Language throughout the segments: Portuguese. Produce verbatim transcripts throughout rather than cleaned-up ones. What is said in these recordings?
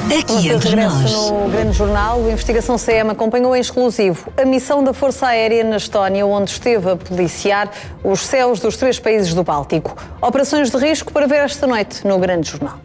Aqui entre nós. No Grande Jornal, o Investigação C M acompanhou em exclusivo a missão da Força Aérea na Estónia, onde esteve a policiar os céus dos três países do Báltico. Operações de risco para ver esta noite no Grande Jornal.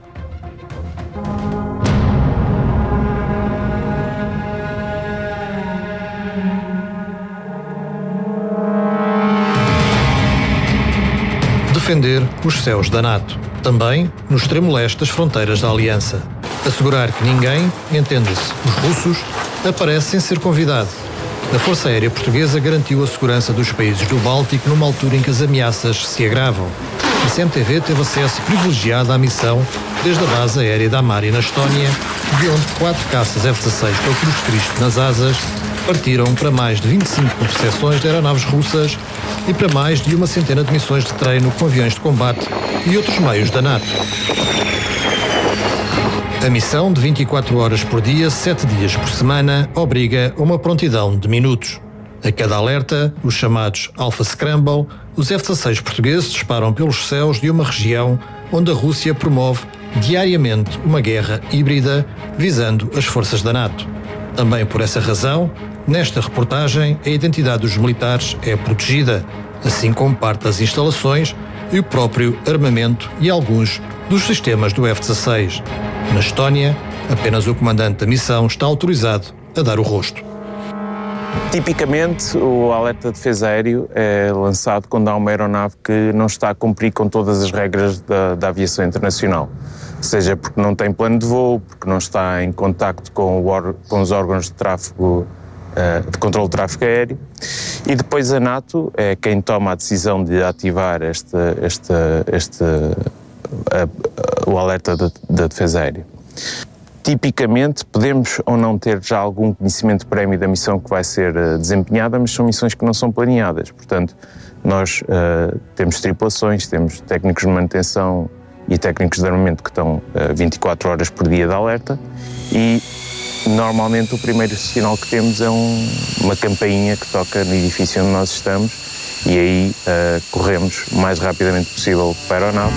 Defender os céus da NATO, também no extremo leste das fronteiras da Aliança. Assegurar que ninguém, entenda-se, os russos, aparece sem ser convidado. A Força Aérea Portuguesa garantiu a segurança dos países do Báltico numa altura em que as ameaças se agravam. A C M T V teve acesso privilegiado à missão desde a base aérea da Mari, na Estónia, de onde quatro caças F dezasseis com a Cruz de Cristo nas asas partiram para mais de vinte e cinco percepções de aeronaves russas e para mais de uma centena de missões de treino com aviões de combate e outros meios da NATO. A missão, de vinte e quatro horas por dia, sete dias por semana, obriga a uma prontidão de minutos. A cada alerta, os chamados Alpha Scramble, os F dezasseis portugueses disparam pelos céus de uma região onde a Rússia promove diariamente uma guerra híbrida visando as forças da NATO. Também por essa razão, nesta reportagem, a identidade dos militares é protegida, assim como parte das instalações e o próprio armamento e alguns dos sistemas do F dezasseis. Na Estónia, apenas o comandante da missão está autorizado a dar o rosto. Tipicamente, o alerta de defesa aéreo é lançado quando há uma aeronave que não está a cumprir com todas as regras da, da aviação internacional. Seja porque não tem plano de voo, porque não está em contacto com, o, com os órgãos de tráfego, uh, de controle de tráfego aéreo. E depois a NATO é quem toma a decisão de ativar este, este, este, uh, uh, o alerta da de, de defesa aérea. Tipicamente, podemos ou não ter já algum conhecimento prévio da missão que vai ser uh, desempenhada, mas são missões que não são planeadas. Portanto, nós uh, temos tripulações, temos técnicos de manutenção e técnicos de armamento que estão uh, vinte e quatro horas por dia de alerta e normalmente o primeiro sinal que temos é um, uma campainha que toca no edifício onde nós estamos e aí uh, corremos o mais rapidamente possível para a aeronave.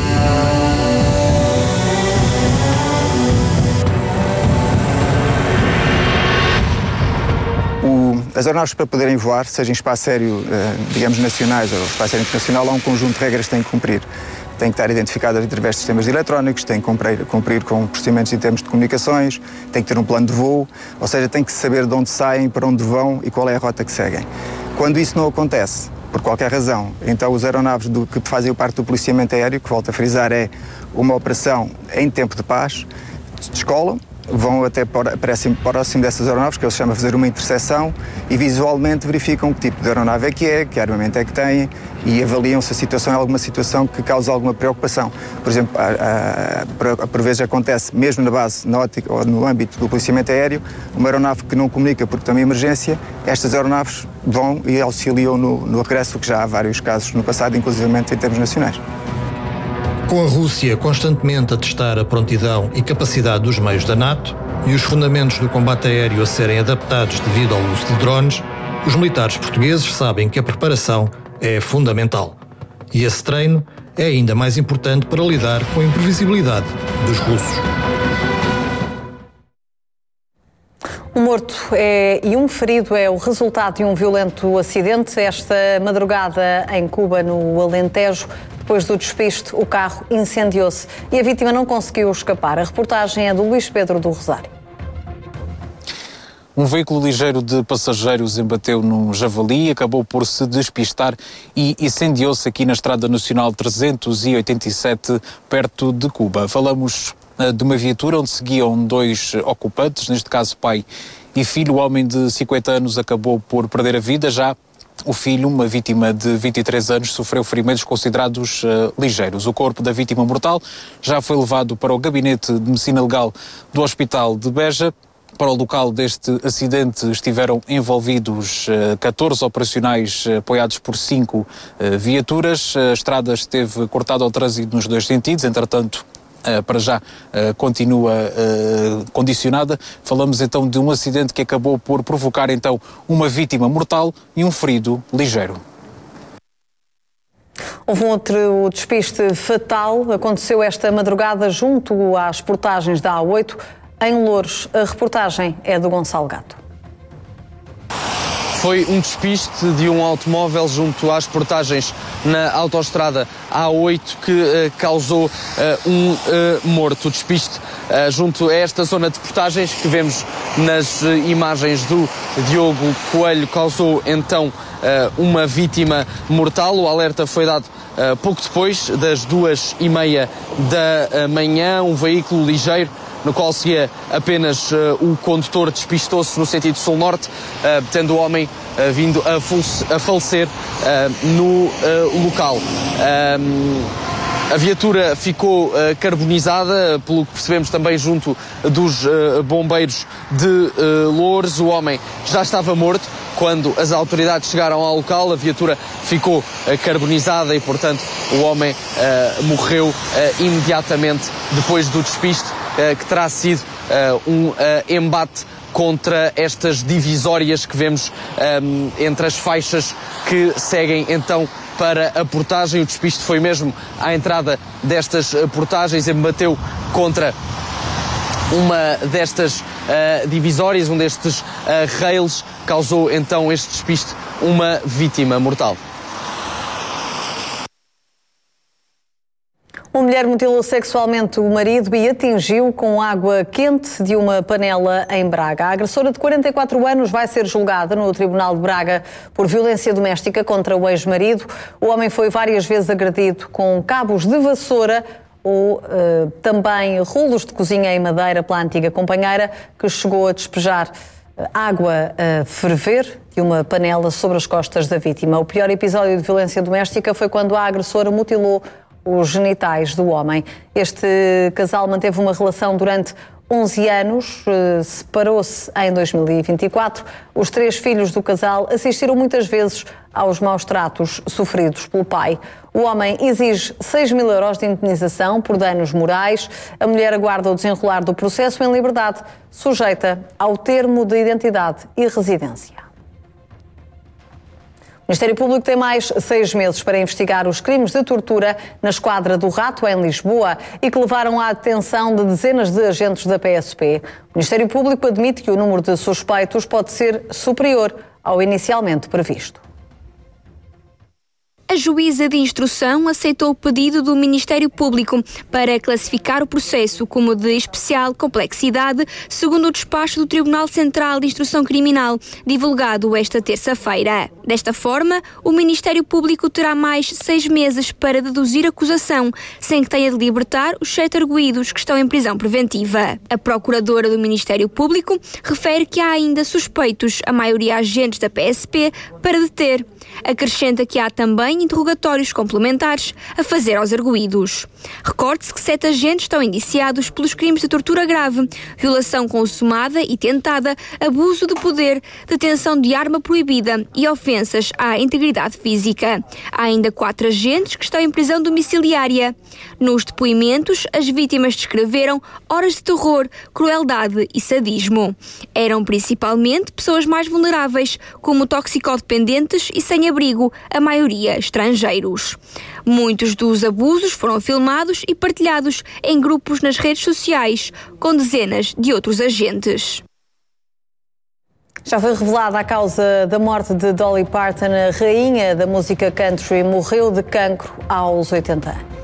As aeronaves, para poderem voar, seja em espaço aéreo, digamos, nacionais ou espaço aéreo internacional, há um conjunto de regras que têm que cumprir. Têm que estar identificadas através de sistemas eletrónicos, têm que cumprir, cumprir com procedimentos em termos de comunicações, têm que ter um plano de voo, ou seja, têm que saber de onde saem, para onde vão e qual é a rota que seguem. Quando isso não acontece, por qualquer razão, então os aeronaves do, que fazem parte do policiamento aéreo, que volto a frisar, é uma operação em tempo de paz, descolam, vão até próximo, próximo dessas aeronaves, que eles chamam de fazer uma interseção, e visualmente verificam que tipo de aeronave é que é, que armamento é que têm, e avaliam se a situação é alguma situação que causa alguma preocupação. Por exemplo, a, a, a, por vezes acontece, mesmo na base náutica ou no âmbito do policiamento aéreo, uma aeronave que não comunica porque tem uma emergência, estas aeronaves vão e auxiliam no, no regresso, que já há vários casos no passado, inclusivamente em termos nacionais. Com a Rússia constantemente a testar a prontidão e capacidade dos meios da NATO e os fundamentos do combate aéreo a serem adaptados devido ao uso de drones, os militares portugueses sabem que a preparação é fundamental. E esse treino é ainda mais importante para lidar com a imprevisibilidade dos russos. Um morto é, e um ferido é o resultado de um violento acidente esta madrugada em Cuba, no Alentejo. Depois do despiste, o carro incendiou-se e a vítima não conseguiu escapar. A reportagem é do Luís Pedro do Rosário. Um veículo ligeiro de passageiros embateu num javali, acabou por se despistar e incendiou-se aqui na Estrada Nacional trezentos e oitenta e sete, perto de Cuba. Falamos uh, de uma viatura onde seguiam dois ocupantes, neste caso pai e filho. O homem de cinquenta anos acabou por perder a vida. Já o filho, uma vítima de vinte e três anos, sofreu ferimentos considerados uh, ligeiros. O corpo da vítima mortal já foi levado para o gabinete de medicina legal do Hospital de Beja. Para o local deste acidente estiveram envolvidos uh, catorze operacionais uh, apoiados por cinco uh, viaturas. A estrada esteve cortada ao trânsito nos dois sentidos, entretanto, Uh, para já uh, continua uh, condicionada. Falamos então de um acidente que acabou por provocar então uma vítima mortal e um ferido ligeiro. Houve um outro despiste fatal, aconteceu esta madrugada junto às portagens da A oito. em Louros. A reportagem é do Gonçalo Gato. Foi um despiste de um automóvel junto às portagens na autoestrada A oito que uh, causou uh, um uh, morto. O despiste uh, junto a esta zona de portagens que vemos nas uh, imagens do Diogo Coelho causou então uh, uma vítima mortal. O alerta foi dado uh, pouco depois das duas e meia da uh, manhã. Um veículo ligeiro no qual seguia apenas uh, o condutor despistou-se no sentido sul-norte, uh, tendo o homem uh, vindo a, a falecer uh, no uh, local. Um, a viatura ficou uh, carbonizada, pelo que percebemos também junto dos uh, bombeiros de uh, Louros. O homem já estava morto quando as autoridades chegaram ao local. A viatura ficou uh, carbonizada e, portanto, o homem uh, morreu uh, imediatamente depois do despiste, que terá sido uh, um uh, embate contra estas divisórias que vemos um, entre as faixas que seguem então para a portagem. O despiste foi mesmo à entrada destas portagens, embateu contra uma destas uh, divisórias, um destes uh, rails, causou então este despiste uma vítima mortal. Uma mulher mutilou sexualmente o marido e atingiu com água quente de uma panela em Braga. A agressora de quarenta e quatro anos vai ser julgada no Tribunal de Braga por violência doméstica contra o ex-marido. O homem foi várias vezes agredido com cabos de vassoura ou uh, também rolos de cozinha em madeira pela antiga companheira, que chegou a despejar água a ferver de uma panela sobre as costas da vítima. O pior episódio de violência doméstica foi quando a agressora mutilou os genitais do homem. Este casal manteve uma relação durante onze anos, separou-se em dois mil e vinte e quatro. Os três filhos do casal assistiram muitas vezes aos maus tratos sofridos pelo pai. O homem exige seis mil euros de indemnização por danos morais. A mulher aguarda o desenrolar do processo em liberdade, sujeita ao termo de identidade e residência. O Ministério Público tem mais seis meses para investigar os crimes de tortura na Esquadra do Rato, em Lisboa, e que levaram à detenção de dezenas de agentes da P S P. O Ministério Público admite que o número de suspeitos pode ser superior ao inicialmente previsto. A juíza de instrução aceitou o pedido do Ministério Público para classificar o processo como de especial complexidade, segundo o despacho do Tribunal Central de Instrução Criminal, divulgado esta terça-feira. Desta forma, o Ministério Público terá mais seis meses para deduzir acusação, sem que tenha de libertar os sete arguidos que estão em prisão preventiva. A procuradora do Ministério Público refere que há ainda suspeitos, a maioria agentes da P S P, para deter. Acrescenta que há também interrogatórios complementares a fazer aos arguidos. Recorde-se que sete agentes estão indiciados pelos crimes de tortura grave, violação consumada e tentada, abuso de poder, detenção de arma proibida e ofensas à integridade física. Há ainda quatro agentes que estão em prisão domiciliária. Nos depoimentos, as vítimas descreveram horas de terror, crueldade e sadismo. Eram principalmente pessoas mais vulneráveis, como toxicodependentes e sem abrigo, a maioria estrangeiros. Muitos dos abusos foram filmados e partilhados em grupos nas redes sociais, com dezenas de outros agentes. Já foi revelada a causa da morte de Dolly Parton. A rainha da música country morreu de cancro aos oitenta anos.